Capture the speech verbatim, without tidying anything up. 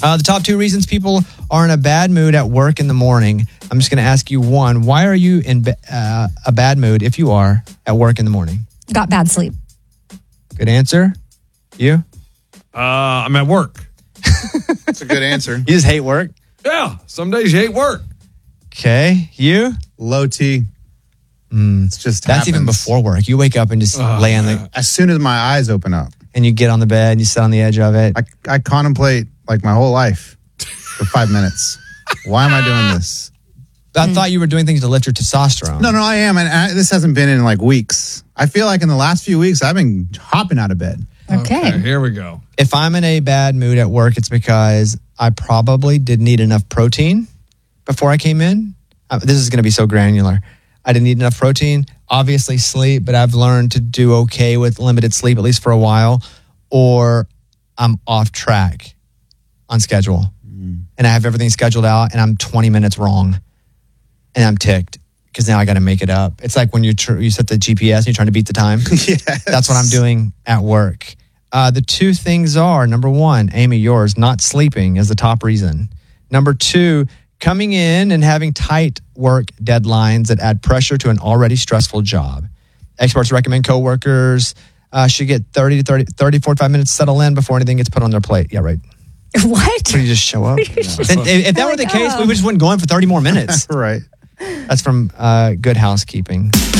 Uh, the top two reasons people are in a bad mood at work in the morning. I'm just going to ask you one. Why are you in uh, a bad mood if you are at work in the morning? Got bad sleep. Good answer. You? Uh, I'm at work. That's a good answer. You just hate work? Yeah. Some days you hate work. Okay. You? Low T. Mm, it's just That's happens. even before work. You wake up and just Oh, lay on the... As soon as my eyes open up. And you get on the bed and you sit on the edge of it. I, I contemplate like my whole life for five minutes. Why am I doing this? I thought you were doing things to lift your testosterone. No, no, I am. And I, this hasn't been in like weeks. I feel like in the last few weeks, I've been hopping out of bed. Okay. Okay, here we go. If I'm in a bad mood at work, it's because I probably didn't eat enough protein before I came in. Uh, this is going to be so granular. I didn't eat enough protein. Obviously sleep, but I've learned to do okay with limited sleep, at least for a while. Or I'm off track on schedule. Mm. And I have everything scheduled out and I'm twenty minutes wrong. And I'm ticked because now I got to make it up. It's like when you tr- you set the G P S and you're trying to beat the time. Yes. That's what I'm doing at work. Uh, the two things are, number one, Amy, yours, not sleeping is the top reason. Number two, coming in and having tight work deadlines that add pressure to an already stressful job. Experts recommend coworkers uh, should get thirty to thirty, thirty, forty-five minutes to settle in before anything gets put on their plate. Yeah, right. What? So you just show up? if, if that were the case, we would just wouldn't go in for thirty more minutes. Right. That's from uh, Good Housekeeping.